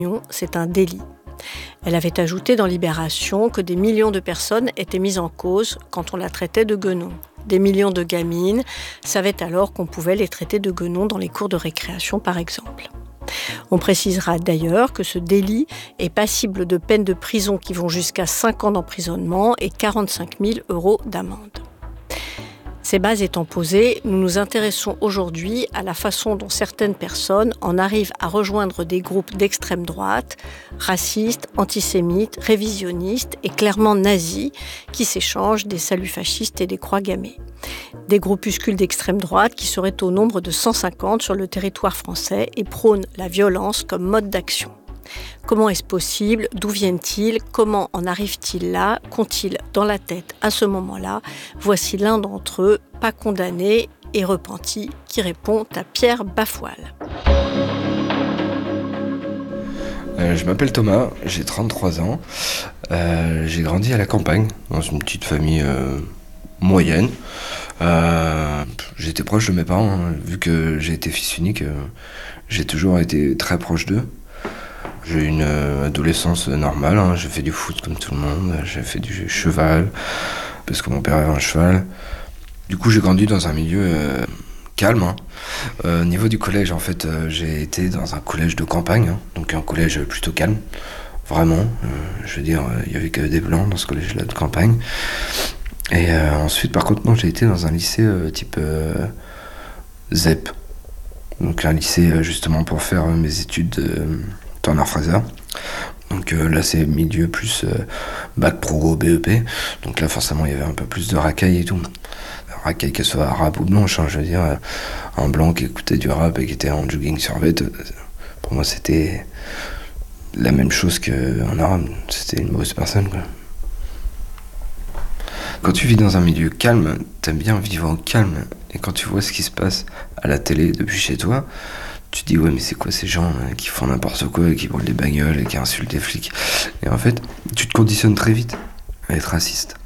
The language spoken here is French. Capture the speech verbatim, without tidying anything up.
C'est un délit. Elle avait ajouté dans Libération que des millions de personnes étaient mises en cause quand on la traitait de guenon. Des millions de gamines savaient alors qu'on pouvait les traiter de guenon dans les cours de récréation, par exemple. On précisera d'ailleurs que ce délit est passible de peines de prison qui vont jusqu'à cinq ans d'emprisonnement et quarante-cinq mille euros d'amende. Ces bases étant posées, nous nous intéressons aujourd'hui à la façon dont certaines personnes en arrivent à rejoindre des groupes d'extrême droite, racistes, antisémites, révisionnistes et clairement nazis, qui s'échangent des saluts fascistes et des croix gammées. Des groupuscules d'extrême droite qui seraient au nombre de cent cinquante sur le territoire français et prônent la violence comme mode d'action. Comment est-ce possible? D'où viennent-ils? Comment en arrivent-ils là? Qu'ont-ils dans la tête à ce moment-là? Voici l'un d'entre eux, pas condamné et repenti, qui répond à Pierre Bafoile. Euh, je m'appelle Thomas, j'ai trente-trois ans. Euh, j'ai grandi à la campagne, dans une petite famille euh, moyenne. Euh, j'étais proche de mes parents, hein, vu que j'ai été fils unique. Euh, j'ai toujours été très proche d'eux. J'ai eu une euh, adolescence normale, hein. J'ai fait du foot comme tout le monde, j'ai fait du cheval, parce que mon père avait un cheval. Du coup, j'ai grandi dans un milieu euh, calme. Hein. Euh, au niveau du collège, en fait, euh, j'ai été dans un collège de campagne, hein, donc un collège plutôt calme, vraiment. Euh, je veux dire, il n'y avait que des blancs dans ce collège-là de campagne. Et euh, ensuite, par contre, non, j'ai été dans un lycée euh, type euh, Z E P, donc un lycée euh, justement pour faire euh, mes études euh, Turner Fraser. Donc euh, là c'est milieu plus euh, bac pro B E P, donc là forcément il y avait un peu plus de racailles et tout. Racailles qu'elle soit arabe ou blanche, hein, je veux dire, euh, un blanc qui écoutait du rap et qui était en jogging survêt, euh, pour moi c'était la même chose qu'un arabe, c'était une mauvaise personne quoi. Quand tu vis dans un milieu calme, t'aimes bien vivre en calme, et quand tu vois ce qui se passe à la télé depuis chez toi, tu te dis ouais mais c'est quoi ces gens hein, qui font n'importe quoi et qui brûlent des bagnoles et qui insultent les flics. Et en fait tu te conditionnes très vite à être raciste.